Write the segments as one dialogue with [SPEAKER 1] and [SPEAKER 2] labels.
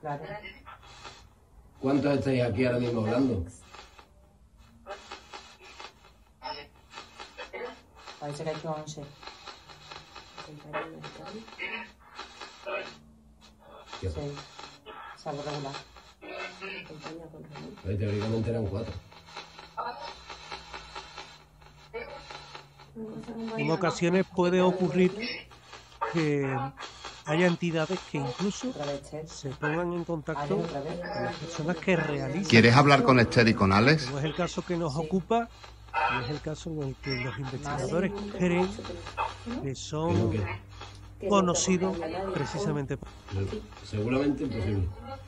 [SPEAKER 1] Claro.
[SPEAKER 2] ¿Cuántos estáis aquí ahora mismo hablando?
[SPEAKER 1] Parece que ha hecho 11.
[SPEAKER 2] ¿Qué?
[SPEAKER 1] 6. Salvo regular.
[SPEAKER 2] Pues teóricamente eran 4.
[SPEAKER 3] En ocasiones puede ocurrir que haya entidades que incluso se pongan en contacto con las personas que realizan.
[SPEAKER 4] ¿Quieres hablar con Esther y con Alex?
[SPEAKER 3] Como es el caso que nos ocupa, y es el caso en el que los investigadores creen que son conocidos precisamente por...
[SPEAKER 2] Seguramente imposible.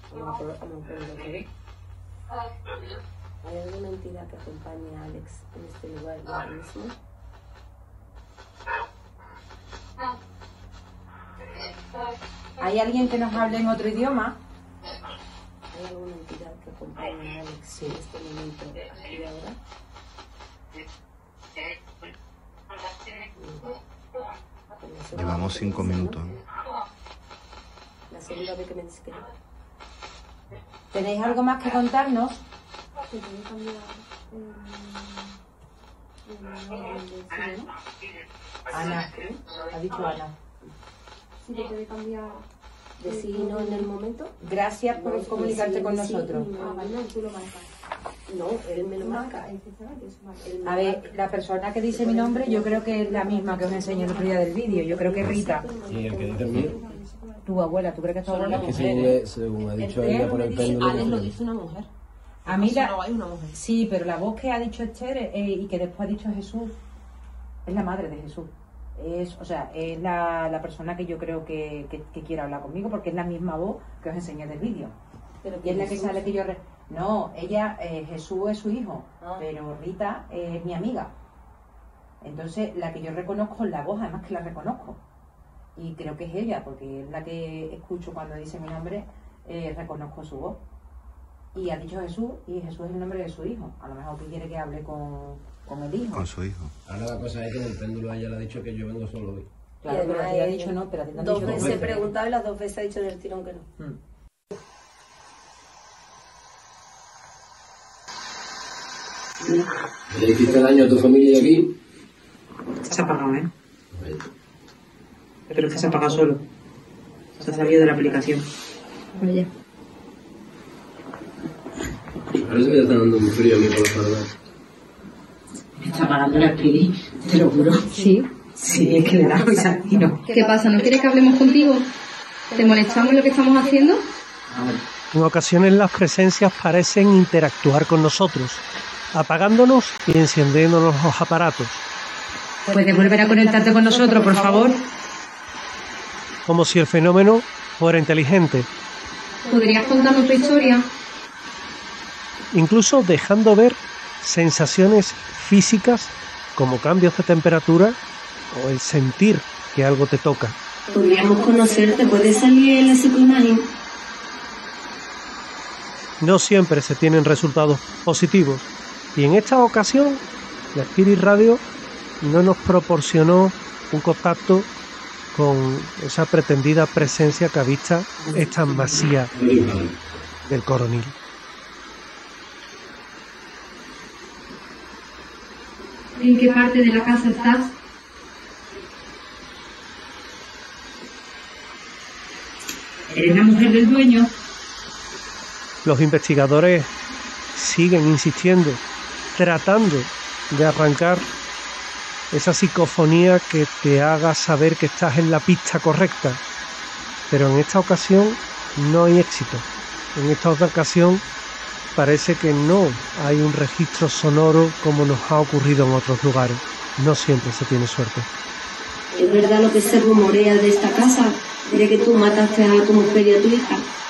[SPEAKER 5] ¿Hay alguna entidad que acompañe a Alex en este lugar ahora mismo?
[SPEAKER 1] ¿Hay alguien que nos hable en otro idioma?
[SPEAKER 5] ¿Hay alguna entidad que acompañe a Alex en este momento, aquí y ahora?
[SPEAKER 4] Llevamos 5 minutos.
[SPEAKER 5] La segunda vez que me dice que no.
[SPEAKER 1] ¿Tenéis algo más que contarnos?
[SPEAKER 5] Que tengo que cambiar el ¿no?
[SPEAKER 1] Ana, ha dicho Ana.
[SPEAKER 5] Sí, que puede cambiar de signo en el momento.
[SPEAKER 1] Gracias por comunicarte con nosotros.
[SPEAKER 5] Ah, vale, no, tú lo marcas. No, él me lo marca.
[SPEAKER 1] A ver, la persona que dice mi nombre yo creo que es la misma que os enseñé el otro día del vídeo. Yo creo que es Rita.
[SPEAKER 2] ¿Y el que dice el mío?
[SPEAKER 1] Tu abuela, ¿tú crees que es tu abuela?
[SPEAKER 2] Es que según ha dicho ella por el péndulo...
[SPEAKER 5] Alex lo dice una mujer.
[SPEAKER 1] A mí
[SPEAKER 5] no hay una mujer.
[SPEAKER 1] Sí, pero la voz que ha dicho Esther y que después ha dicho Jesús es la madre de Jesús. Es la persona que yo creo que quiere hablar conmigo, porque es la misma voz que os enseñé del vídeo. Y es la que sale que yo... No, ella, Jesús es su hijo, pero Rita es mi amiga. Entonces, la que yo reconozco es la voz, además que la reconozco. Y creo que es ella, porque es la que escucho cuando dice mi nombre, reconozco su voz. Y ha dicho Jesús, y Jesús es el nombre de su hijo. A lo mejor que quiere que hable con el hijo.
[SPEAKER 4] Con su hijo.
[SPEAKER 2] Ahora la cosa es que en el péndulo ella le ha dicho que yo vengo solo hoy.
[SPEAKER 1] Claro, pero a ti ha dicho no, pero a ti no han
[SPEAKER 5] Dos
[SPEAKER 1] dicho
[SPEAKER 5] veces he preguntado y las 2 veces ha dicho del tirón que no.
[SPEAKER 2] ¿Le hiciste daño a tu familia de aquí?
[SPEAKER 1] Se ha apagado, ¿eh? Pero es que se ha apagado solo. Se ha salido de la aplicación.
[SPEAKER 5] Oye.
[SPEAKER 2] Parece que ya está dando muy frío a mí por la espalda.
[SPEAKER 1] Me está apagando la Pili, te lo juro.
[SPEAKER 5] Sí.
[SPEAKER 1] Sí, es que le da risa y no.
[SPEAKER 5] ¿Qué pasa? ¿No quieres que hablemos contigo? ¿Te molestamos lo que estamos haciendo?
[SPEAKER 3] En ocasiones las presencias parecen interactuar con nosotros, apagándonos y encendiéndonos los aparatos.
[SPEAKER 1] ¿Puedes volver a conectarte con nosotros, por favor?
[SPEAKER 3] Como si el fenómeno fuera inteligente,
[SPEAKER 5] ¿Podrías contarnos tu historia?
[SPEAKER 3] incluso dejando ver sensaciones físicas como cambios de temperatura o el sentir que algo te toca.
[SPEAKER 5] Podríamos conocerte, ¿puedes salir en la psicoimagen?
[SPEAKER 3] No siempre se tienen resultados positivos y en esta ocasión la Spirit Radio no nos proporcionó un contacto con esa pretendida presencia que avista esta masía del Coronil.
[SPEAKER 5] ¿En qué parte de la casa estás?
[SPEAKER 1] ¿Eres la mujer del dueño?
[SPEAKER 3] Los investigadores siguen insistiendo, tratando de arrancar esa psicofonía que te haga saber que estás en la pista correcta. Pero en esta ocasión no hay éxito. En esta otra ocasión parece que no hay un registro sonoro como nos ha ocurrido en otros lugares. No siempre se tiene suerte.
[SPEAKER 5] ¿Es verdad lo que se rumorea de esta casa? ¿De que tú mataste a tu mujer y a tu hija?